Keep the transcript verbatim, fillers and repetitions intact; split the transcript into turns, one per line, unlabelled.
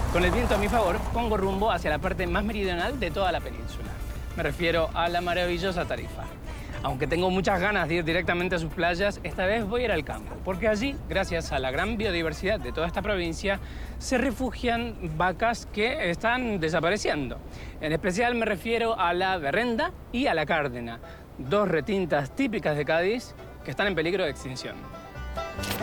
Con el viento a mi favor, pongo rumbo hacia la parte más meridional de toda la península. Me refiero a la maravillosa Tarifa. Aunque tengo muchas ganas de ir directamente a sus playas, esta vez voy a ir al campo, porque allí, gracias a la gran biodiversidad de toda esta provincia, se refugian vacas que están desapareciendo. En especial me refiero a la berrenda y a la cárdena, dos retintas típicas de Cádiz que están en peligro de extinción.